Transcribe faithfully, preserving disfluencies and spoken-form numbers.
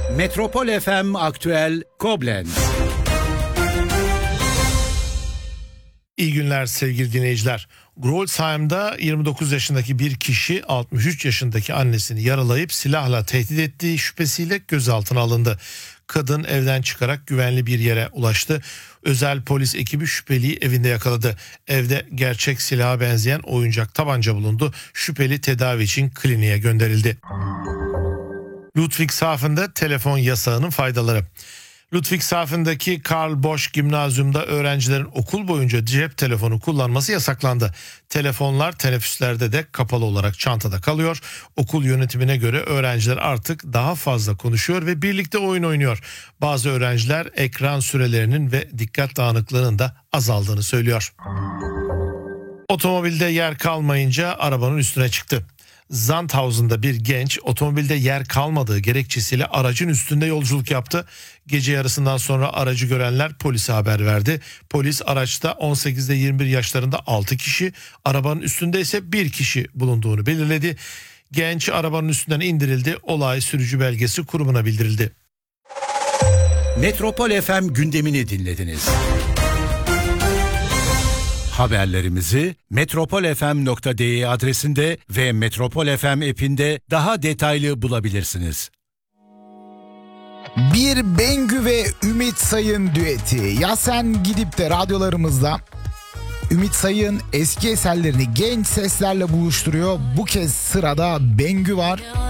Metropol F M Aktüel Koblenz. İyi günler sevgili dinleyiciler. Grolsheim'da yirmi dokuz yaşındaki bir kişi altmış üç yaşındaki annesini yaralayıp silahla tehdit ettiği şüphesiyle gözaltına alındı. Kadın evden çıkarak güvenli bir yere ulaştı. Özel polis ekibi şüpheliyi evinde yakaladı. Evde gerçek silaha benzeyen oyuncak tabanca bulundu. Şüpheli tedavi için kliniğe gönderildi. Ludwigshafen'da telefon yasağının faydaları. Ludwigshafen'daki Karl Bosch Gimnazyum'da öğrencilerin okul boyunca cep telefonu kullanması yasaklandı. Telefonlar teneffüslerde de kapalı olarak çantada kalıyor. Okul yönetimine göre öğrenciler artık daha fazla konuşuyor ve birlikte oyun oynuyor. Bazı öğrenciler ekran sürelerinin ve dikkat dağınıklığının da azaldığını söylüyor. Otomobilde yer kalmayınca arabanın üstüne çıktı. Sandhausen'da bir genç otomobilde yer kalmadığı gerekçesiyle aracın üstünde yolculuk yaptı. Gece yarısından sonra aracı görenler polise haber verdi. Polis araçta on sekizde yirmi bir yaşlarında altı kişi, arabanın üstünde ise bir kişi bulunduğunu belirledi. Genç arabanın üstünden indirildi. Olay sürücü belgesi kurumuna bildirildi. Metropol F M gündemini dinlediniz. Haberlerimizi metropol f m nokta d e adresinde ve Metropol F M app'inde daha detaylı bulabilirsiniz. Bir Bengü ve Ümit Sayın düeti. Ya sen gidip de radyolarımızda Ümit Sayın eski eserlerini genç seslerle buluşturuyor. Bu kez sırada Bengü var.